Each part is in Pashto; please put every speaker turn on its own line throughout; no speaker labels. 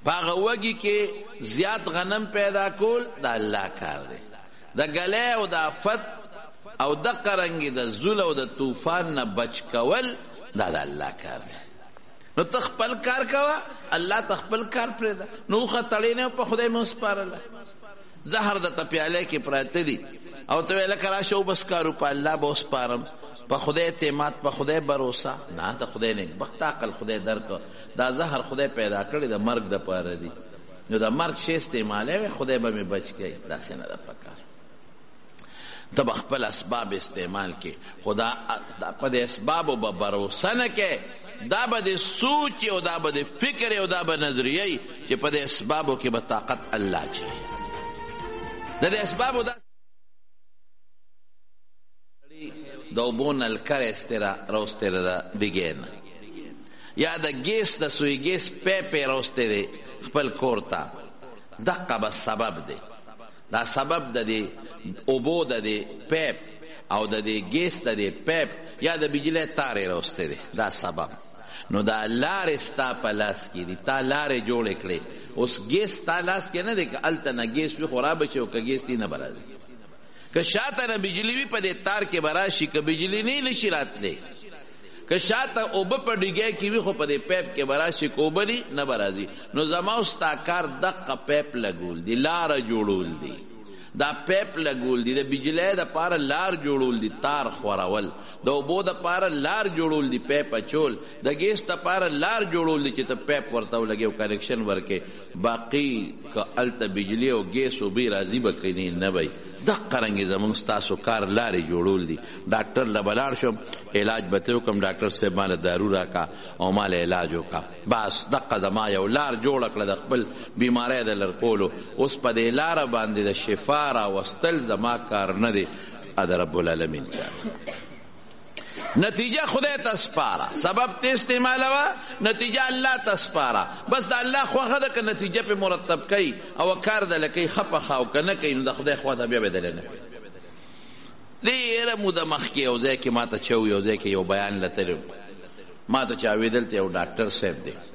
پاغه وږي کې زیات غنم پیدا کول د الله کار دی. د ګلې او د آفت او د قرنګي د زول او د طوفان نه بچ کول دا د الله کار دی. نو ته خپل کار کوه، الله ته خپل کار پرېږده. نو اوښه تړې نه په خدای مې وسپارله، زهر درته پیاله کې پراته دي او ته ویې لکه راشه وبسکارو په الله به وسپارم، په خدای اعتماد، په خدای بروسه. نه، د خدای نیکبخت عقل خدای درکړه. دا زهر خدای پیدا کړی د مرګ دپاره دي، نو د مرګ شی استعمالوي، خدای به مې بچ کوي. داسې نه ده پکار. ته به خپل اسباب استعمال کې، خدا په دې اسبابو به بروسه نه کې. دا به د سوچ او دا به د فکر او دا به نظریه چې په دې اسبابو کې به طاقت الله چي. د دې اسبابو دا د اوبو نلکه راوستلی ده ډیګۍ نه، یا د ګیس د سوی ګیس پیپ یې راوستی دی خپل کور ته. دقه به سبب دی. دا سبب د دې اوبو د دې پیپ او د دې ګیس د دې پیپ یا د بجلی تار یې راوستی دی، دا سبب. نو دا لارې ستا په لاس کې دي، تا لارې جوړې کړې. اوس ګیس ستا لاس کې نه دی که هلته نه ګیس وي خو رابه شي او که ګیس دي نه به راځي. که شاته نه بجلی وي په دې تار کې به راشي، که بجلی نه شي راتلی. که شاته اوبه په ډیګۍ کې وي خو په دې پیپ کې به راشي، که اوبه دي نه به راځي. نو زما او ستا کار دقه پیپ لګول دي، لاره جوړول دي. دا پیپ لګول دي، د بجلی دپاره لار جوړول دي، تار خورول. د اوبو دپاره لار جوړول دي، پیپ اچول. د ګیس دپاره لار جوړول دي چې ته پیپ ورته ولګې او کنیکشن ورکې. باقي که هلته بجلی او ګیس اوبې راځي به کني نه به. دقه رنګې زمونږ ستاسو کار لارې جوړول دي. ډاکټر له به لاړ شم، علاج به ته وکړم، ډاکټر صاحب ماله دارو راکړه او ماله علاج وکړه. بس دقه زما یو لار جوړه کړه د خپل بیمارۍ د لرکولو. اوس په دې لاره باندې د شفا راوستل زما کار نه دی، د رب العالمین کار. نتیجه خدای ته سپاره، سبب ته استعمالوه، نتیجه الله ته سپاره. بس د الله خوښه ده که نتیجه پې مرتب کوي او کار دله کوي ښه پخه او که نه کوي نو د خدای خوا ته بیا به دله نه کوي. ډېره موده مخکې یو ځای کې ما ته چا یو ځای کې یو بیان لتلی، ما ته چا وی دلته یو ډاکټر صاحب دی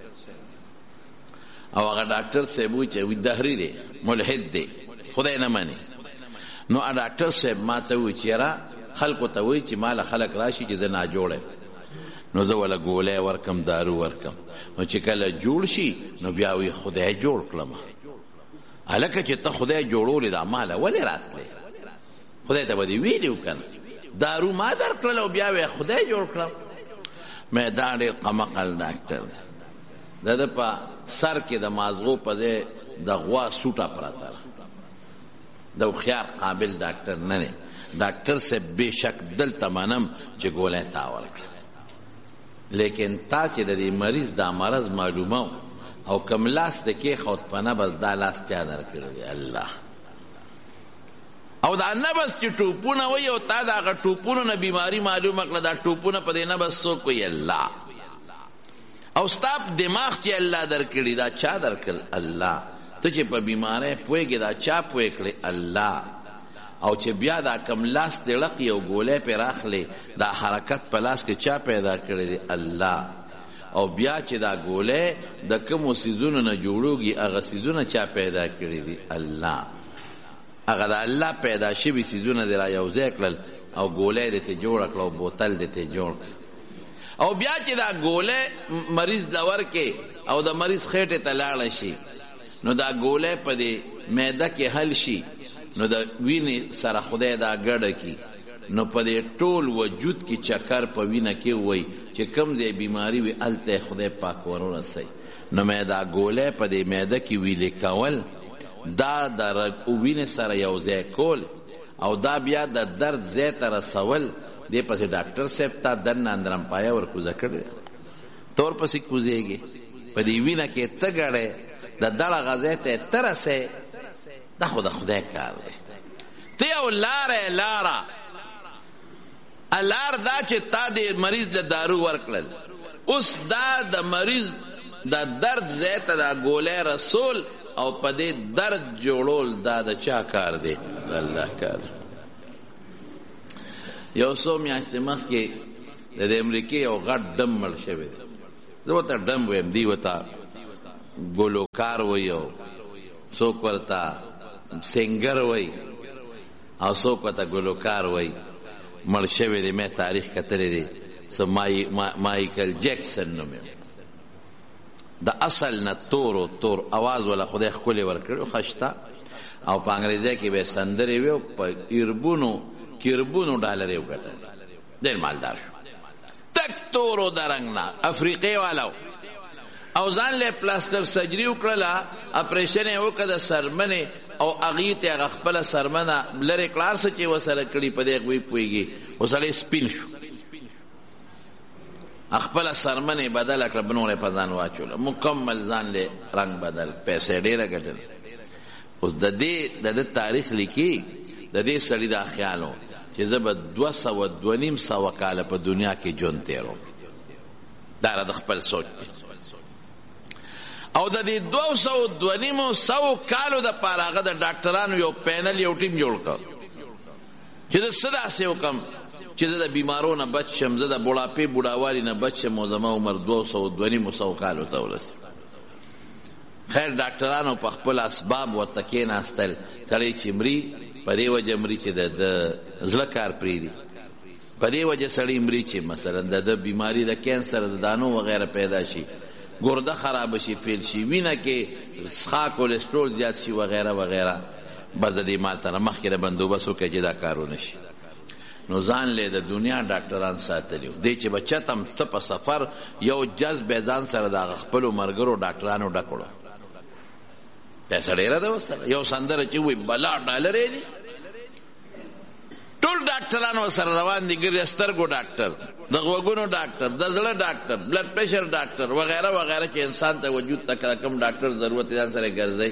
او هغه ډاکټر صاحب وایي چې دهري دی، ملحد دی، خدای نه مني. نو ډاکټر صاحب ما ته وایي چې یاره خلکو ته وایي چې ماله خلک راشي چې زه ناجوړی، نو زه وله ګولی ورکم، دارو ورکم. نو چې کله جوړ شي نو بیا وایي خدای جوړ کړم. هلکه چې ته خدای جوړولې دا ماله ولې راتلی؟ خدای ته به دې ویلي و که نه؟ دارو ما درکړل او بیا وایي خدای جوړ کړم. مې دا ډېر قمقل ډاکټر دی. د ده په سر کې د مازغو په ځای د غوا سوټه پرته ده. د هوښیار قابل ډاکټر نه دی. ډاکټر صاحب بېشک دلته منم چې ګولی تا ورکړه، لیکن تا چې د دې مریض دا مرض معلومه او کم لاس د کېښود په نبض دا لاس چا درکړی دی؟ الله. او دا نبض چې ټوپونه وایي او تا د هغه ټوپونو نه بیماري معلومه کړه، دا ټوپونه په دې نبض څوک وایي؟ الله. او ستا دماغ چې الله درکړي دا چا درکړل؟ الله. ته چې په بیماری پوهېږې دا چا پوهې کړې؟ الله. او چې بیا دا کم لاس دې ړقي او ګولی پې راخلې، دا حرکت په لاس کې چا پیدا کړی دی؟ الله. او بیا چې دا ګولی د کومو څیزونو نه جوړوږي هغه څیزونه چا پیدا کړي دي؟ الله. هغه د الله پیدا شوي څیزونه دې را یو ځای کړل او ګولی دې ته جوړه کړه او بوتل دې ته جوړ کړه. او بیا چې دا ګولی مریض له ورکې او د مریض خېټې ته لاړه شي نو دا ګولی په دې معده کې حل شي، نو د وینې سره خدای دا ګډه کی، نو په دې ټول وجود کې چکر په وینه کې وای چې کوم ځای بیماری وي هلته خدای پاک ورسوي. نو مې دا ګولی په دې معده کې ویلې کول، دا د وینې سره یو ځای کول او دا بیا د درد ځای ته رسول. دې پسې ډاکټر صاحب تا دننه اندرمپایه ورکوزه کړې، ته ورپسې کوزېږې، په دې وینه کې ته ګړې، د دړه ځای ته یې ته رسې. دا خو د خدای کار دی. ته یو لاره لاره لار دا چې تا د مریض له دارو ورکړل، اوس دا د مریض د درد ځای ته دا ګولی رسول او په دې درد جوړول دا د چا کار دی؟ د الله کار دی. یو څو میاشتې مخکې د امریکې یو غټ ډم مړ شوی دی. زه ورته ډم ویم، دی ورته ګلوکار وی او څوک ورته سنگر وی او څوک ورته ګلوکار وی. مړ شوی دی، مې تاریخ کتلی دی، مایکل جیکسن نوم یې. د اصل نه تور اواز ولا خدای ښکلی ورکړی خشته، او په انګریزي کې به سندرې وي او په کیربونو ډالر یې وګټل. ډېر مالدار شو، تک تورو د رنګ نه افریقې والا او ځان له پلاستر سرجري وکړله، اپریشن یې وکړه د سرمنې او هغې ته هغه خپله سرمنه لرې کړه، هر څه چې ورسره کړي په دې وی پوهېږي. اوس سړی سپین شو، خپله سرمنه یې بدله کړه، نور یې په ځان واچوله، مکمل ځان له رنګ بدل، پیسې ډېره ګټل. اوس د ده تاریخ لیکي، د دې سړي دا خیال و چې زه به 200 کاله په دنیا کې ژوند تېروم. دا د خپل سوچ دی. او د دې 200 کالو دپاره هغه د ډاکټرانو یو پینل، یو ټیم جوړ کړ چې زه څه داسې وکړم چې زه د بیمارو نه بچ شم، زه د بوډاپې بوډاوالي نه بچ شم او زما عمر 200 کالو ته ورسي. خیر ډاکټرانو په خپل اسباب ورته کېناستل، سړی چې مري په دې وجه مري چې د زړه کار پرېږدي، په دې وجه سړی مري چې مثلا د بیماري د کینسر د دانو وغیره پیدا شي، ګرده خراب شي، فیل شي، وینه کې څښاک کولسټرول زیات شي وغیره وغیره. بس د دې مال سره مخکې د بندوبست وکړي چې دا کارونه شي. نو ځان له د دنیا ډاکټران ساتلی دی چې بچت هم څه په سفر یو جذب یې ځان سره د خپلو ملګرو ډاکټرانو ډک کړو. پیسه ډېره ده ورسره، یو سندره چې وایي بلا ډالر یې دي، ټول ډاکټران ورسره روان دي، ګر سترګو ډاکټر، د غوږونو ډاکټر، د زړه ډاکټر، بلډ پریشر ډاکټر وغیره وغیره چې انسان ته وجود ته کوم ډاکټر ضرورت ځان سره ګرځي.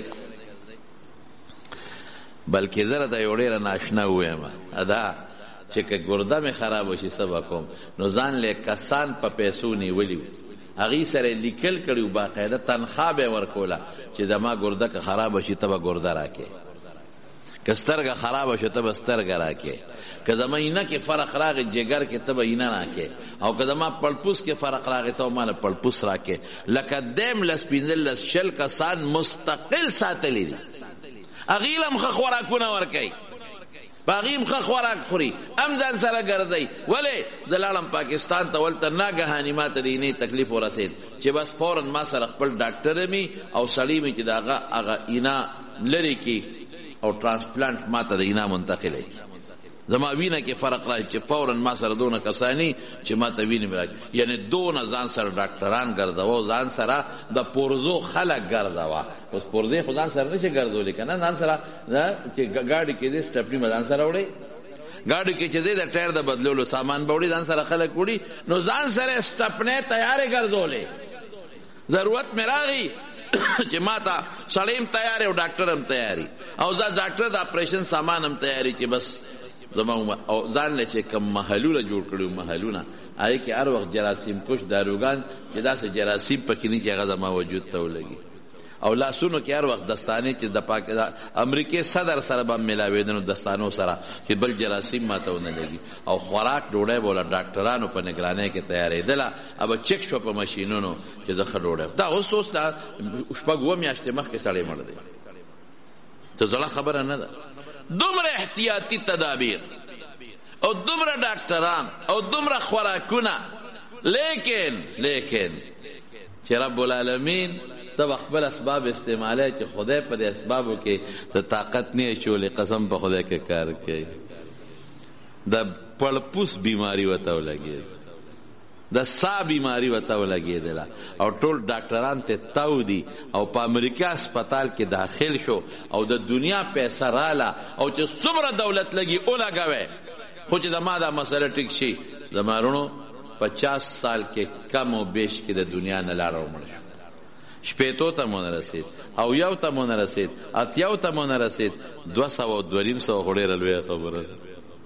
بلکې زه راته یو ډېره ناشنا ووایم دا چې که ګرده مې خرابه شي څه به کوم. نو ځان له کسان په پیسو نیولي وو، هغې سره لیکل کړي وو، باقاعده تنخوا به یې ورکوله چې زما ګرده که خرابه شي ته به ګرده راکې، که سترګه خرابه شو ته به سترګه راکې، که زما اینه کې فرق راغی جگر کې ته به اینه راکې، او که زما پړپوس کې فرق راغی ته به ماله پړپوس راکې. لکه دیم لس پنځلس شل کسان مستقل ساتلی دي، هغې له هم ښه خوراکونه ورکوي، په هغې هم ښه خوراک خوري، هم ځان سره ګرځئ. ولې زه لاړم پاکستان ته، ولته ناګهاني ما ته د اینې تکلیف ورسېد چې بس فورا ما سره خپل ډاکټر مې او سړي مې چې د هغه اینه لرې کړي او ټرانسپلانټ ما ته د اینا منتقلی کی، زما وینه کې فرق راځي چې فورا ما سره دونه کسانی چې ما ته وینې راځي. یعنی دونه ځان سره ډاکټران ګرځوه، ځان سره د پرزو خلک ګرځوه. اوس پرزې خو ځان سره نشي ګرځولی که نه، ځان سره چې ګاډي کې دی سټپني به ځان سره وړئ، ګاډي کې چې دی د ټایر د بدلولو سامان به وړي، ځان سره خلک وړي، نو ځان سره سټپنې تیارې ګرځولې. ضرورت مې راغی چې ما ته سړی هم تیار او ډاکټر هم تیاری، او دا ډاکټر د اپریشن سامان هم تیاری چې بس زما او ځان له چې کوم محلونه جوړ کړي، محلونه هغې کې هر وخت جراثیم کش داروګان چې داسې جراثیم پکې نه چې هغه زما وجود ته ولګي، او لاسونو کې هر وخت دستانې چې د امریکې صدر سره به ملاوېده نو دستانو سره چې بل جراثیم ما ته ونه لګي. او خوراک ډوډۍ به له ډاکټرانو په نګرانۍ کې تیارېدله، او چک شوه په ماشینونو چې زه ښه ډوډۍ. دا اوس دا شپږ اووه میاشتې مخکې سړی مړ دی، ته زړه خبره نه ده. دومره احتیاطي تدابیر او دومره ډاکټران او دومره خوراکونه، لیکن چې رب العالمین ته خپل اسباب استعمالی چې خدای په دې اسبابو کې ته طاقت نه اچولی، قسم په خدای کې کار کوي. د پړپوس بیماری ورته ولګېد، د سا بیماری ورته ولګېدله، او ټول ډاکټران ته تاو دي، او په امریکا اسپتال کې داخل شو، او د دنیا پیسه راله، او چې څومره دولت لګي ولګوي، خو چې زما دا مسله ټیک شي. زما رونو 50 سال کې کم و بیش کې د دنیا نه لاړه ومړ شو، شپېتو ته مو نه رسېد، او یو ته مو نه رسېد، اتیاو ته مو نه رسېد، 200 خو ډېره لویه خبره ده.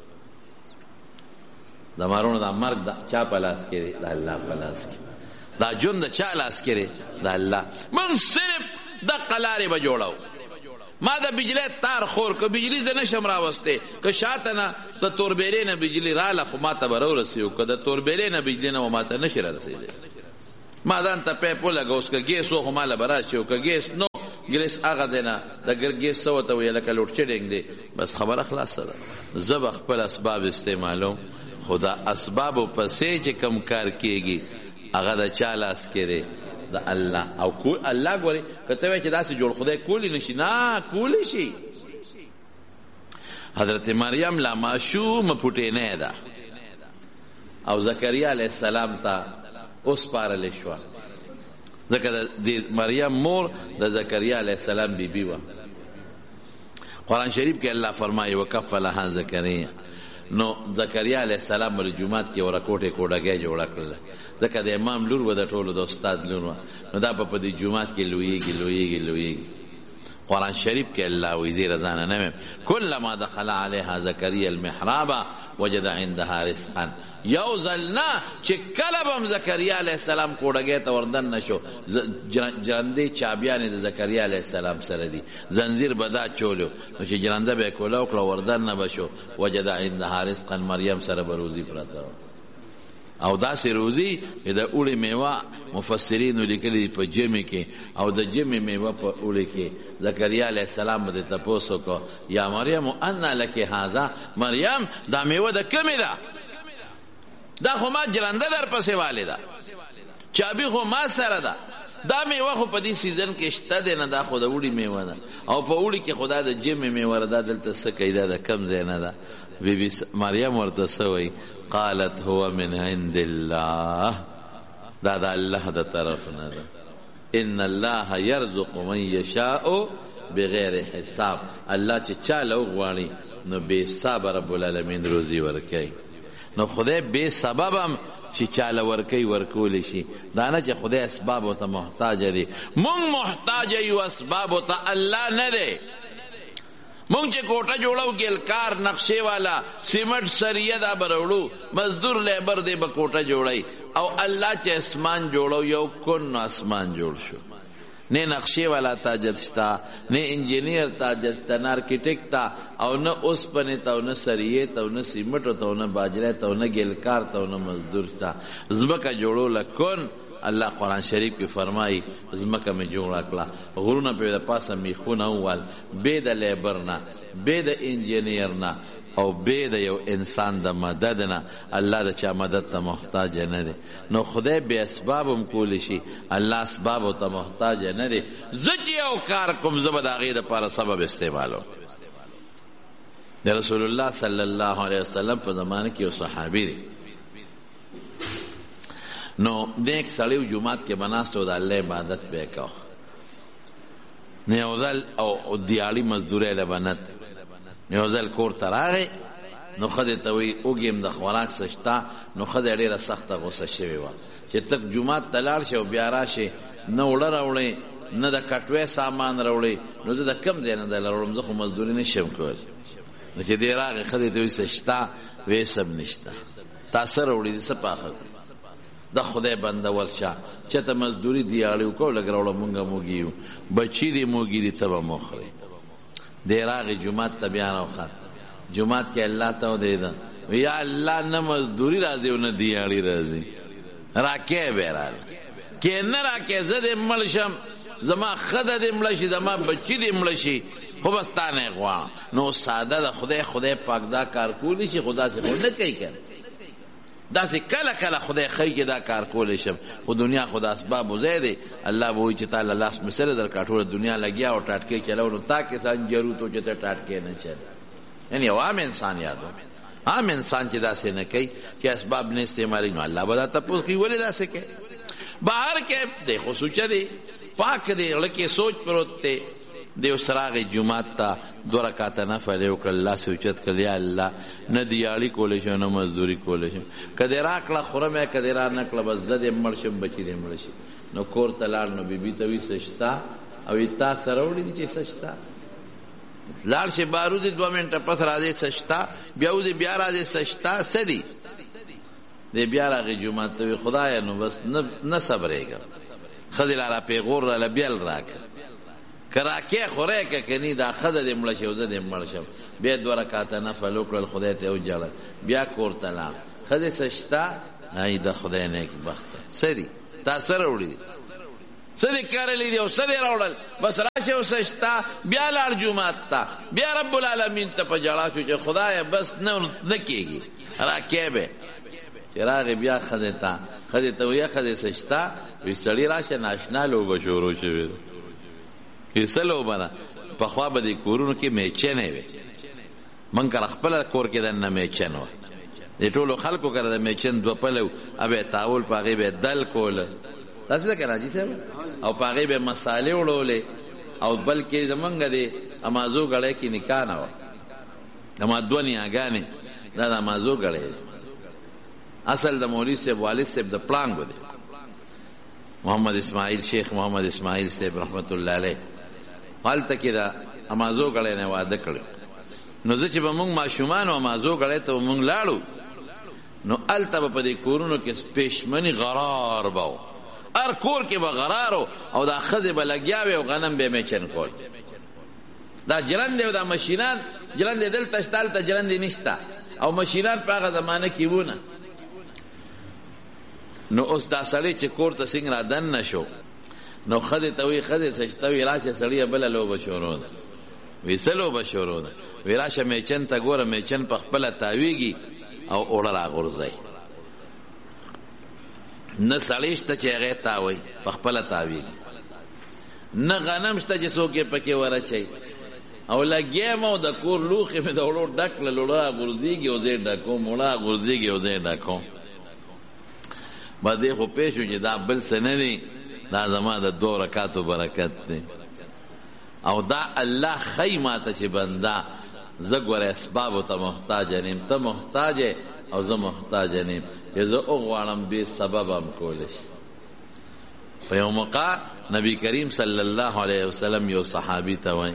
د مارونو دا مرګ دا چا په لاس کې دی؟ د الله په لاس کې. دا ژوند د چا لاس کې دی؟ د الله. موږ صرف دقه لارې به جوړو. ما د بجلی تار خور که بجلی زه نشم راوستی، که شاته نه د توربیرې نه بجلی راله خو ما ته به راورسېږو، که د توربیرې نه بجلی نه و ما ته نشي رارسېدی. ما ځان ته پیپ ولګه اوس که ګیس و خو ماله به راشي او که ګیس نو ګیس هغه دی نه د ګیس څه ورته وایي لکه لوډ شیډینګ دی بس خبره خلاصه ده زه به خپل اسباب استعمالوم خو دا اسبابو پسې چې کم کار کېږي هغه د چا لاس کې دی د الله او الله ګورې که ته وایې چې داسې جوړ خدای کولی نه شي نه کولی شي حضرت مریم لا معشومه پوټینۍ ده او زکریا علیه السلام ته وسپارلې شوه ځکه د مریم مور د زکریا علیه السلام بیبي وه قرآن شریف کې الله فرمایي وکفلها زکریا نو زکریا علیه السلام ول جومات کې ورته کوټې کوډګۍ جوړه کړله ځکه د امام لور به د ټولو د استاد لور وه نو دا به په دې جومات کې لویږي قرآن شریف کې الله وی زیر ځانه نه کلما دخل علیها زکریا المحراب وجد عندها رزقا یو ځل نه چې کله به هم زکریا علیه السلام کوډګۍ ته وردن نشو جرندې چابیانې د زکریا علیه السلام سره دي زنځیر به دا چولو نو چې جرنده به یې کوله وکړه وردن نه به شو وجد عندها رزقا مریم سره به روزي پرته او داسې روزي چې د اوړي میوه مفسرینو لیکلي په جمع کې او د جمع میوه په اوړي کې زکریا علیه السلام به دې تپوس وکړو یا مریم انا لک هذا مریم دا میوه د کومې ده دا خو ما جرنده در پسې والې ده چابي خو ما سره ده دا میوه خو په دې سیزن کې شته دی نه دا خو د اوړي میوه ده او په اوړي کې خدا د جمع میوه ده دلته څه کوي دا د کم ځای نه ده بیبي مریم ورته څه وایي قالت هو من عند الله دا د الله د طرف نه ده ان الله يرزق من يشاء بغیر حساب الله چې چاله وغواړي نو بے حساب رب العالمین روزي ورکوي نو خدای بے سبب هم چې چاله ورکوي ورکولی شي دا نه چې خدای اسبابو ته محتاج دی مونږ محتاج یو اسبابو ته الله نه دی مونږ چې کوټه جوړو ګلکار نقشې والا سیمنټ سریه دا بروړو مزدور لیبر دی به کوټه جوړی او الله چې اسمان جوړو یو کون اسمان جوړ شو نه نقشې والا تاجر شتا نه انجینیر تاجر شتا نه آرکیټیکټ تا او نه اوسپنې ته او نه سریې ته او نه سیمټو ته او نه باجرې ته او نه ګلکار ته او نه مزدور شتا ځمکه جوړوله کون الله قرآن شریف کې فرمایي ځمکه مې جوړه کړه غرونه پې د پاسه میخونه ووال بې د لیبر نه بې د انجینیر نه او بې د یو انسان د مدد نه الله د چا مدد ته محتاج نه دی نو خدای بې اسباب هم کولی شي الله اسبابو ته محتاج نه دی زه چې یو کار کوم زه به د هغې دپاره سبب استعمالوم د رسول الله صلی الله علیه وسلم په زمانه کې یو صحابي دی نو نیک سړی جومات کې به ناست و د الله عبادت به یې کوه نو یو ځل او دیاړي مزدورۍ له به نت یو ځل کور ته راغی نو ښځې ته وایي اوږې د خوراک څه شته نو ښځه ډېره سخته غوسه شوې وه چې ته جومات ته لاړ شې او بیا راشې نه اوړه راوړې نه د کټوۍ سامان راوړې نو زه د کوم ځای نه دی راوړم زه خو مزدوري نه شم کولی نو چې دی راغی ښځې ته وایي څه شته وایي څه هم نشته تا څه راوړي دي څه پاخه د خدای بنده ورشه چې ته مزدوري دیاړې وکړو لږ راوړه مونږ موږي یو بچي دي موږي دي ته به مو خورې دی راغی جومات ته بیا راوخت جومات کې الله ته ودرېده یا الله نه مزدوري راځي او نه دیاړي راځي راکې به راغی کې نه راکې زه دې مړ شم زما ښځه دې مړه شي زما بچي دې مړه شي خو بس تا نه یې غواړم نو ساده د خدای پاک دا کار کولی شي خو داسې خو نه کوي که داسې کله کله خدای ښایي چې دا کار کولی شم خو دنیا خو د اسبابو ځای دی الله به وایي چې تا له لاس مسله درکړه ټوله دنیا لګیا او ټاټکۍ چلو نو تا کې سان جرو تو چې ته ټاټکۍ نه چل یعنی یو عام انسان یادو عام انسان چې داسې نه کوي چې اسباب نه استعمالوي نو الله به دا تپوس کوي ولې داسې کوي بهر کې دی خو سوچه دی پاک دی زړه کې سوچ پروت دی دیو سراغ جمعات تا 2 رکعاته نفل وکړه الله سې اوچت کړ یا الله نه دیاړي کولی شم نه مزدوري کولی شم کدی راکړه خورم کدی را نکړه بس زه دې مړ شم بچي دې مړ شي نو کور ته لاړ نو بیبي ته وایي څه شته او تا سره وړي دي چې څه شته لاړ شي باروزي 2 منټه پس راځي څه شته بیا وځي بیا راځي څه شته څه دي دی بیا راغی جومات ته وایي خدایه نو بس نه صبرېږم ښځې را پیغور راله بیل راکړه که راکې خوری که کني دا ښځه دې مړه شي او زه دې مړ شم بیا 2 رکعاته نفل وکړل خدای ته وجړل بیا کور ته لاړ ښځې څه شته ای د خدای نیک بخته څه دي تا سره وړي څه دې کرلی دي او څه دې راوړل بس راشه او سجده بیا لاړ جومات ته بیا رب العالمین ته په ژړا شو چې خدایه بس نه کېږي راکې به چې راغې بیا ښځې ته ویه ښځې سجده وي سړي راشه ناشنا لوبه شروع شوې ده وي څه لوبه ده پخوا به دې کورونو کې میچنې وې موږ کله خپله کور کې دننه میچن وه د ټولو خلکو کره د میچن دوه پله و به یې تاول په هغې به یې دل کوله داسې ده که راجي صاحب او په هغې به یې مسالې وړولې او بلکې زمونږ د امازو ګړی کې نکاح نه وه زما دوه نیاګانې دا د امازو ګړی دی اصل د مولوي صاحب والد صاحب د پړانګو دی محمد اسماعیل شیخ محمد اسماعیل صاحب رحمت الله علیه هلته کې د امازو ګړی نه واده کړی نو زه چې به مونږ ماشومانو امازو ګړی ته به مونږ لاړو نو هلته به په دې کورونو کې پېشمني غرار به و هر کور کې به غرار و او دا ښځې به لګیا وې او غنم به یې میچن کول دا جرندې او دا مشینان جرندې دلته شته هلته جرندې نشته او مشینان په هغه زمانه کې وو نه نو اوس دا سړی چې کور ته څنګه را دننه شو نو ښځې ته وایي ښځې سجده وي راشه سړیه بله لوبه شروع ده وی څه لوبه شروع ده وی راشه میچن ته ګوره میچن په خپله تاویږي او اوړه راغورځوي نه سړی شته چې هغې تاوی په خپله تاویږي نه غنم شته چې څوک یې پکې ورچوي او لګیم او د کور لوښې مې د اوړو ډک کړل اوړه راغورځېږي او زه یې ډکوم اوړه راغورځېږي او زه یې ډکوم بس دې خو پوه شو چې دا بل څه نه دی دا زما د 2 رکاتو برکت دی او دا الله ښیي ماته چې بنده زه ګوره اسبابو ته محتاجه نیم ته محتاجه او زه محتاجه نیم چې زه وغواړم بې سبب هم کولی شي په یو موقع نبی کریم صلی الله علیه وسلم یو صحابي ته وایي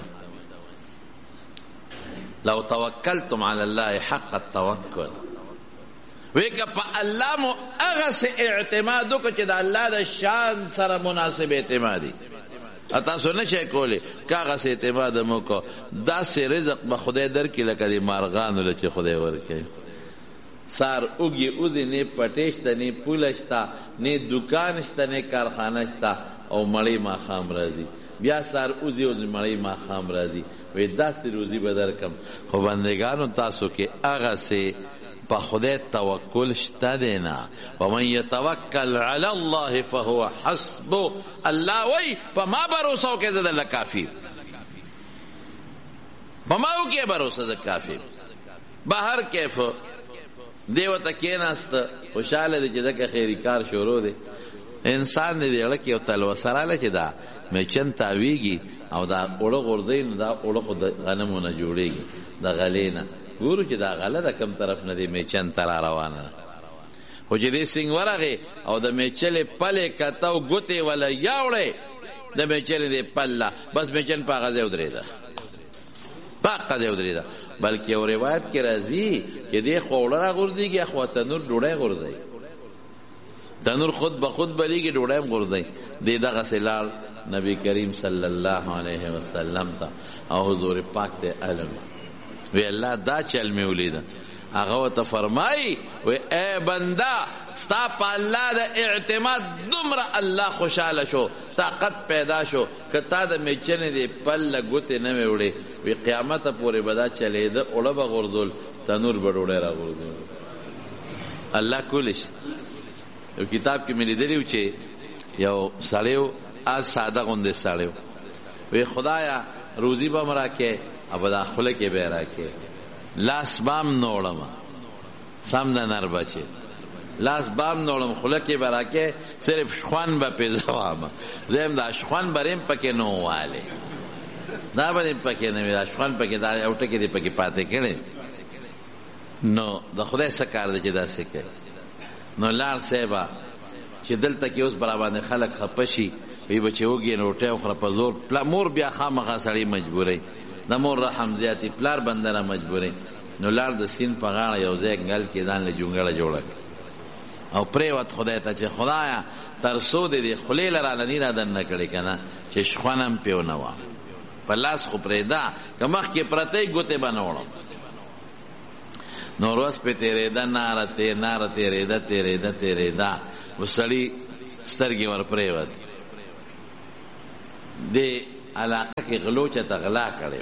لو توکلتم علی الله حق التوکل وی که په الله مو هغسې اعتماد وکړو چې د الله د شان سره مناسب اعتمادي تاسو نه شئ کولی که هغسې اعتماد مو وکړو داسې رزق به خدای درکړي لکه د مارغانو له چې خدای ورکوي سار اوږې اوزې نه پټې شته نه پوله شته نه دوکان شته نه کارخانه شته او مړی ماښام راځي بیا سار اوزې اوزې مړی ماښام راځي وی داسې روزي به درکم خو بندګانو تاسو کې هغسې په خدای توکل شته دی نه ومن یتوکل علی الله فهو حسبه الله وی په ما بروسه وکړې زه درله کافي په ما وکړې بروسه زه کافي بهر کیف دی ورته کېناسته خوشحاله دی چې ځکه خیري کار شروع دی انسان دی د زړه کې یو تلوسه راغله چې دا میچن تاویږي او دا اوړه غورځوي نو دا اوړه خو د غنمو نه جوړېږي د غلې نه ګورو چې دا غله د کم طرف نه دی میچن ته را روانه ده خو چې دې سینګ ورغې او د میچلې پلې کته او ګوتې وله یاوړې د میچلې دې پله بس میچن په هغه ځای ودرېده په هغه ځای ودرېده بلکې یو روایت کې راځي چې دې خو اوړه راغورځېږي خو تنور ډوډۍ غورځوي تنور خود به خود بلیږي ډوډۍ هم غورځوي دې دغسې لاړ نبی کریم صلی الله علیه وسلم ته او حضور پاک ته علم وی الله دا چل مې ولیده هغه ورته فرمایي وی ای بنده ستا په الله د اعتماد دومره الله خوشحاله شو طاقت پیدا شو که تا د میچنې دې پله ګوتې نه وې وړې وی قیامته پورې به دا چلېده اوړه به غورځول تنور به ډوډۍ راغورځول الله کولی شي یو کتاب کې مې لیدلي و چې یو سړی و از ساده غوندې سړی و وی خدایا روزي به م راکې او په دا خوله کې به یې راکې لاس بام نوړم سم د نر بچې لاس بام نوړم خوله کې به راکې صرف شخوان به پې زوام زه هم دا شخوان بریم پکې نه ووالی دا به دې پکې نه وي دا شخوان پکې دا یو ټکې دې پکې پاتې کړی نو د خدای څه کار دی چې داسې کوي نو لاړ صاحبه چې دلته کې اوس برابانې خلک خفه شي وی به چې وږي روټۍ وخوره په زور مور بیا خامخا سړی مجبوروي د مور رحم زیاتي پلار بنده را مجبوروي نو لاړ د سیند په غاړه یو ځای ګل کې ځان له جونګړه جوړه کړه او پرېوت خدای ته چې خدایه تر څو دې دې خولې له رالني را دننه کړې که نه چې شخوان هم پې ونه وه په لاس خو پرېږده که مخکې پرتی ګوتې به نه وړم نو ورځ پې تېرېده ناره تېرېده و سړي سترګې ور پرېوت دې علاقه کې غلو چې ته غلا کړې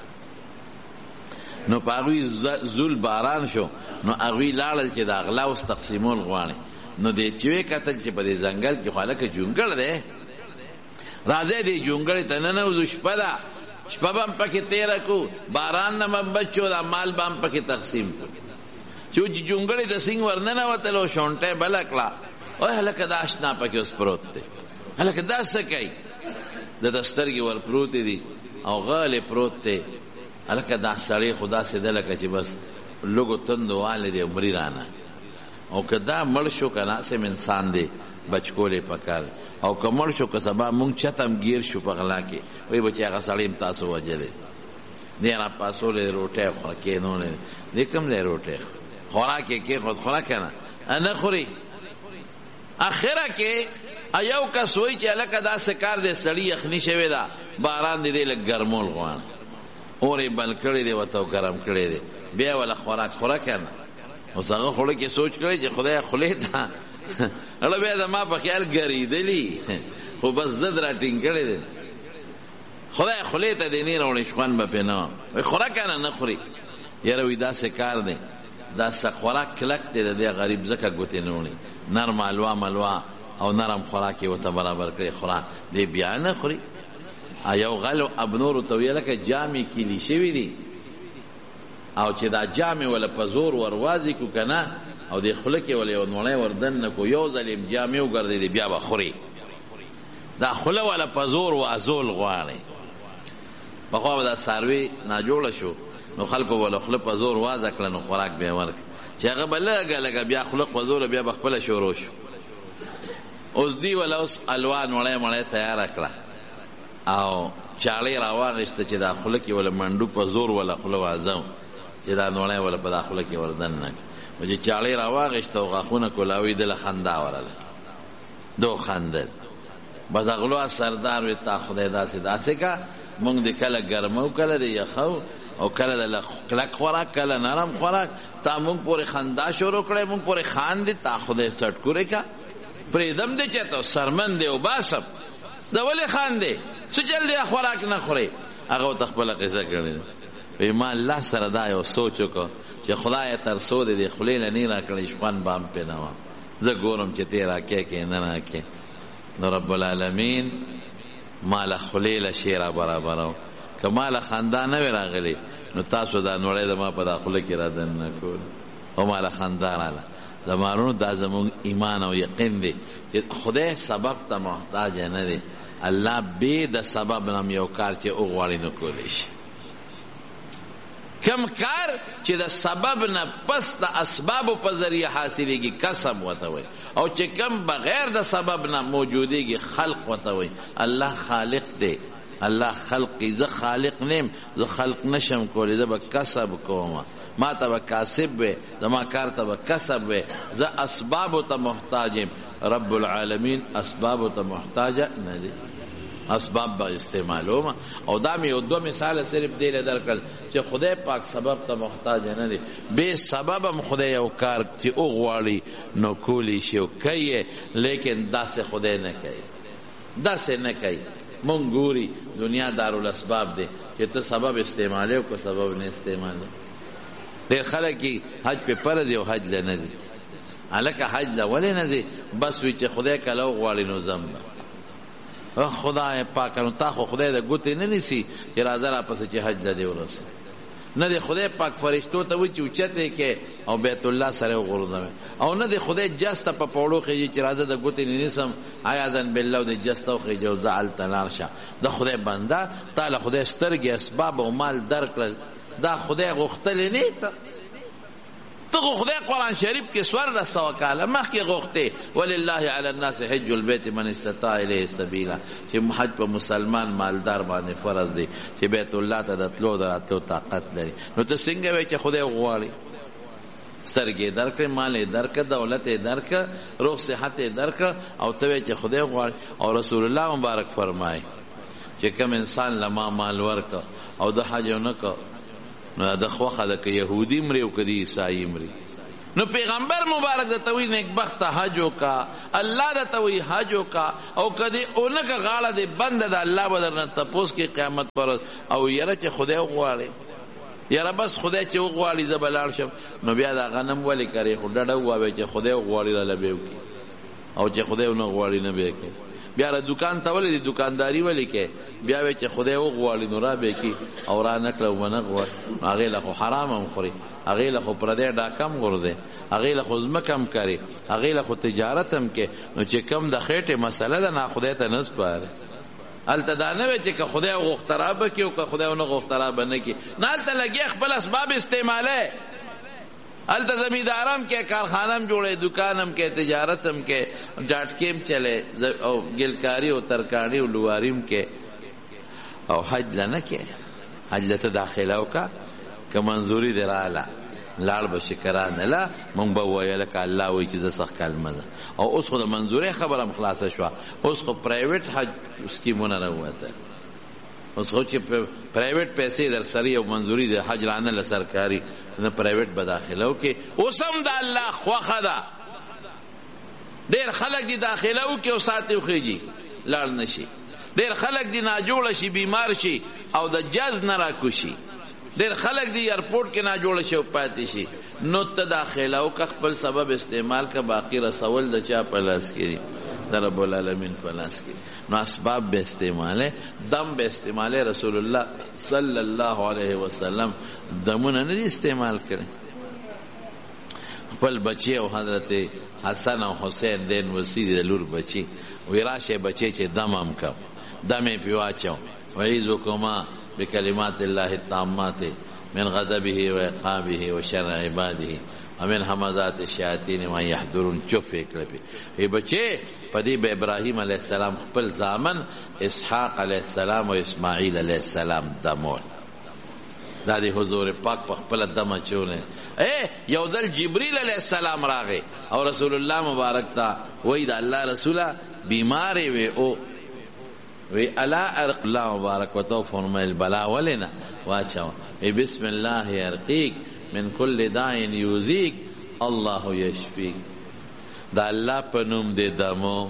نو په هغوی زول باران شو نو هغوی لاړل چې دا غلا اوس تقسیمول غواړي نو دې چې ویې کتل چې په دې ځنګل کې خو هلکه جونګړ دی راځئ دې جونګړې ته ننوځو شپه ده شپه به هم پکې تېره کړو باران نه به بچو دا مال به هم پکې تقسیم کړو چې جونګړې ته سینګ ور ننوتلو شونټۍ بله کړه وای هلکه دا اشنا پکې اوس پروت دی هلکه دا څه کوي د ده سترګې ور پروتې دي او غالې پروت دی هلکه دا سړی خو داسې ده لکه چې بس لږو تندو والی دی مري رانه او که دا مړ شو که ناسم انسان دی بچ کولی پکار او که مړ شو که سبا مونږ چتم گیر شو په غلا کې وایي به چې هغه سړی هم تاسو وجلی دی را پاسولی روټۍ خوره کېنولی دی کوم دی روټۍ خوراک یې کېښود خوره که نه نه خوري اخره کې یو کس وایي چې هلکه داسې کار دی سړي یخني شوې ده باران دی دی لږ ګرمول غواړي اور یې بل کړی دی ورته او ګرم کړی دی بیا وله خوراک خوره که نه اوس هغه خوړه کې سوچ کړی چې خدای خولې ته اړه بیا زما په خیال ګرېدلي خو بس زد را ټینګ کړی دی خدای خولې ته دی نه راوړي شخوند به پرې نه وای خوره که نه نه خوري یاره وایي داسې کار دی دا خوراک کلک دی د دې غریب ځکه ګوتې نه وړي نرم حلوا ملوا او نرم خوراک یې ورته برابر کړی خوراک دی بیا نه خوري یو غل اب نورو ته ویل که جامې کیلي شوي دي او چې دا جامې وله په زور وروازي کو که نه او دې خوله کې وله یو نوړی وردننه کو یو ځل یې جامې وګرځېدې بیا به خوري دا خوله وله په زور وازول غواړي پخوا به دا څاروي ناجوړه شو نو خلکو وله خوله په زور وازه کړه نو خوراک به یې ورکړه چې هغه به لږه لږه بیا خوله خوځوله بیا به خپله شروع شو اوس دی وله اوس الوا نوړی مړی تیاره کړه او چاړې راواغېسته چې دا خوله کې وله منډو په زور وله خوله وازم چې دا نوړی وله په دا خوله کې وردننه کړه چې چاړې راواغېسته او غاښونه کولاوي دله خندا ورله دو خندل بس غلو سردار وي تا خدای داسې که مونږ د کله ګرمو کله د یخو او کله د کلک خوراک کله نرم خوراک تا مونږ پورې خندا شروع کړی مونږ پورې خاندې تا خدای سټکورې که پرېږدم دی چې ته سرمن دی او باسم د ولې خاندې څه چل دی خوراک نه خورې هغه ورته خپله قصه کړې وایي ما الله سره دا یو سوچ وکړو چې خدایه تر څو د دې خولې نه نه راکړې شخوند به هم پرې نه وم زه ګورم چې تی راکې که نه راکې نو رب العالمین ما له خولې له شی را برابرو که ما له خندا نه وې راغلی نو تاسو دا نوړی د ما په دا خوله کې را دننه کول او ما له خندا راله زمانونو دا زمونږ ایمان او یقین دی چې خدای سبب ته محتاج نه دی الله بې د سبب نم یو کار چې وغواړي نو کولی شي کم کار چې د سبب نه پس د اسبابو په ذریعه حاصلېږي کسب ورته وایي او چې کم بغیر د سبب نه موجودېږي خلق ورته وایي الله خالق دی الله خلقی زه خالق نیم زه خلق نشم کولی زه به کسب کوم ما ته به کاسب وی زما کار ته به کسب وی زه اسبابو ته محتاج یم رب العالمین اسبابو ته محتاجه نه دی اسباب به استعمالوم او دا مې یو دوه مثاله صرف دی له درکړل چې خدای پاک سبب ته محتاج نه دی بې سبب هم خدای یو کار چې وغواړي نو کولی شي او کوي لیکن داسې خدای نه کوي داسې نه کوي مونږ ګوري دنیا دارالاسباب دی چې ته سبب استعمالې او که سبب نه استعمالې ډېر خلک یې حج پې فرض دی او حج له نه دی هلکه حج له ولې نه دی بس وي چې خدای کله وغواړي نو ځم به خدای پاکه نو تا خو خدای د ګوتې نه نیسي چې راځه راپسې چې حج له دې ورسه نه دی خدای پاک فرشتو ته وایي چې اوچتې کې او بیت الله سره وغورځوې او نه دی خدای جس ته په پوړو خېږي چې راځه د ګوتې نه نیسم عیاذن بالله او د جس ته وخېږي او زه هلته لاړ شه د خدای بنده تا له خدای سترګې اسباب او مال درکړل دا خدای غوښتلی نه ته ته خو خدای قرآن شریف کې 1400 کاله مخکې غوښتې ولله علی الناس حج البیت من استطاع الیه سبیلا چې حج په مسلمان مالدار باندې فرض دی چې بیت الله ته د تلو د راتلو طاقت لري نو ته څنګه وایې چې خدای غواړي سترګې درکړې مال یې درکړه دولت یې درکړه روغ صحت یې درکړه او ته وایې چې خدای غواړي او رسول الله مبارک فرمایي چې کوم انسان لما مال ورکړه او د حج ونه کړه نو د خوخه ده که یهودي مري او که د عیسایي مري نو پیغمبر مبارک د توي نیکبخت حج وکا، الله د توي حج وکا، او کدی اونکه غاړه دی بند د الله بدرنه تپوس کې قیامت پر او یره چې خدای غواړي، یاره بس خدای چې وغواړي زه به لاړ شم. نو بیا دا غنم ولې کرې خو ډډه ووایه چې خدای وغواړي راله به وکړي، او چې خدای ونه غواړي نه به کوي. بیا را دکان ته ولې دي دکانداري ولې کوي، بیا وایي چې خدای وغواړي نو را به کړي، او را نه کړه ونه غواړي نو هغې له خو حرام هم خوري، هغې له خو پردی ډاکم غورځي، هغې له خو ځمکه هم کري، هغې له خو تجارت هم کوي. نو چې کم د خېټې مسله ده نه خدای ته نه سپاري. هلته دا نه وی چې که خدای غوښته را به کړي او که خدای ونه غوښته را به نه کړي، نه هلته لګیا خپل اسباب استعمالی، هلته زمیندارم کې، کارخانم جوړی، دکانم کې، تجارتم کې، ډاټکیم چلی او ګلکاری او ترکاڼي او لواریم کې، او حج له نه کې، حج له ته داخله وکړه که منظوري دې راله لاړ به شکرانه له مونږ به وویله که الله وایي چې زه سخت کلمه ده. او اوس خو د منظورۍ خبره هم خلاصه شوه، اوس خو پرایویټ حج سکیمونه راووته، اوس خو چې پرایویټ پیسې در سري او منظوري د حج رانه له سرکاري نه پرایویټ به داخله وکړي. اوس هم د الله خوښه ده ډېر خلک دي داخله وکړي او ساتې وخېږي لاړ نه شي، ډېر خلک دي ناجوړه شي بیمار شي او د جز نه راکوشي، ډېر خلک دی ایرپورټ کې ناجوړه شي او پاتې شي. نو ته داخله وکړه، خپل سبب استعمال که، باقي رسول د چا په لاس کې دي؟ د رب العالمین په لاس کې. نو اسباب به استعماله، دم به استعماله. رسول الله صلی الله علیه وسلم دمونه نه دي استعمال کړي. خپل بچی او حضرت حسن او حسین دین وسیدي د لور بچی وی راشه بچی چې دم هم کم، دم یې پې واچو، وعیذکما بکلمات الله التامات من غضبه و عقابه و شر عباده ومن همزات الشیاطین و یحضرون. چوف کړه ای بچی پدې به ابراهیم علیه السلام خپل زامن اسحاق علیه السلام و اسماعیل علیه السلام دمول، دا دی حضور پاک په خپل دمه چونه. یو ځل جبریل علیه السلام راغی او رسول الله مبارک ته وی دا الله رسوله بیماری وی او وی الا ارق الله مبارک وتو فرمایل بلا ولنا واچو بسم الله ارقیک من کل داء یوزیک الله یشفیک. دا الله په نوم دې دمو،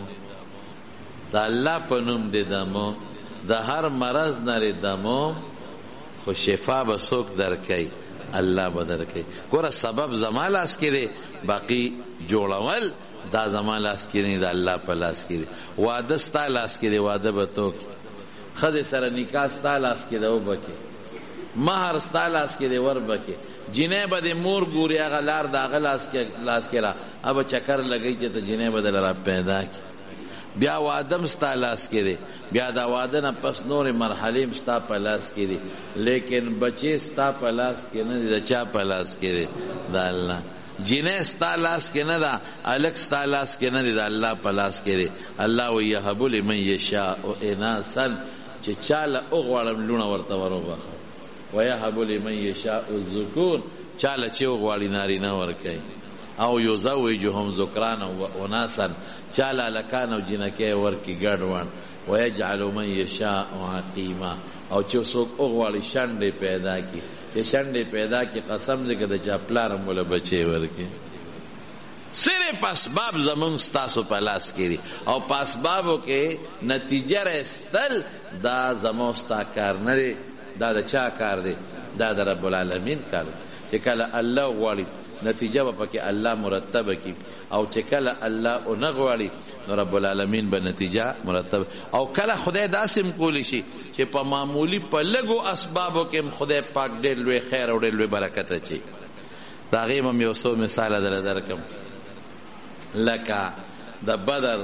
دا الله په نوم دې دمو، د هر مرض نه دمو، خو شفا به څوک درکوي؟ الله به درکوي. ګوره سبب زما لاس کې دی، باقي جوړول دا زما لاس کې نه، دا الله په لاس کې دی. واده ستا لاس کې دی، واده به تو ښځې سره نکاح ستا لاس کې دی، وبکې مهر ستا لاس کې دی، وربکې جنۍ به د مور ګوري، هغه لار د هغه لاس کې را ابه چکر لګوي چې ته جنۍ به دله را پیدا کړي. بیا وادم ستا لاس کې دی، بیا دا واده نه پس نورې مرحلې هم ستا په لاس کې دي، لیکن بچې ستا په لاس کې نه دي. د چا په لاس کې دی؟ د الله. جنۍ ستا لاس کې نه ده، الک ستا لاس کې نه دی، د الله په لاس کې دی. الله وی یهب لمن یشاء اناثا، چې چاله وغواړم لوڼه ورته وروبخم، ویهب لمن یشاء الذکور، چاله چې وغواړي نارینه ورکوي، او یزوجهم ذکرانا و اناثا، چاله هلکان او جنکۍ ورکي ګډوډ، ویجعل من یشاء عقیما، او چې څوک وغواړي شنډې پیدا کړي، چې شنډې پیدا کړي قسم دی که د چا پلار هم وله بچی ورکړي. صرف اسباب زمونږ ستاسو په لاس کې دي، او په اسبابو کې نتیجه رسېدل دا زموږ ستا کار نه دی، دا د چا کار دی؟ دا د رب العالمین کار دی. چې کله الله غواړي نتیجه به پکې الله مرتبه کړي، او چې کله الله ونه غواړي نو رب العالمین به نتیجه مرتب. او کله خدای داسې هم کولی شي چې په معمولی په لږو اسبابو کې هم خدای پاک ډېر لوی خیر او ډېر لوی برکت اچوي. د هغې هم یو څو مثاله درله درکړم، لکه د بدر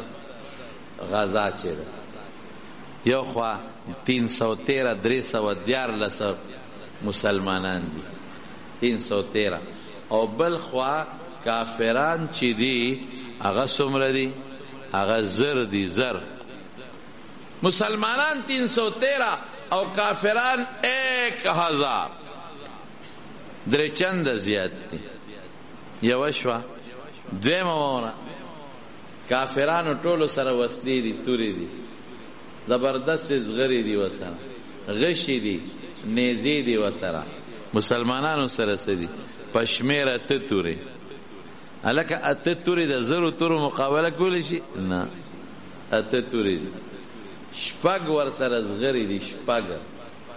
غزا چې ده، یو خوا 313 314 مسلمانان دي، 313، او بل خوا کافران چې دي هغه څومره دي؟ هغه زر دي، زر. مسلمانان 313 او کافران 1000، درې چنده زیات دي. یوه شوه. دویمه وونه کافرانو ټولو سره وسلې دي، تورې دي، زبردست زغرې دي ورسره، غشي دي، نیزې دي ورسره. مسلمانانو سره څه دي؟ په شمېره 8 تورې، هلکه اته تورې د زرو تورو مقابله کولی شي؟ نه، اته تورې دي، شپږ ورسره زغرې دي، شپږ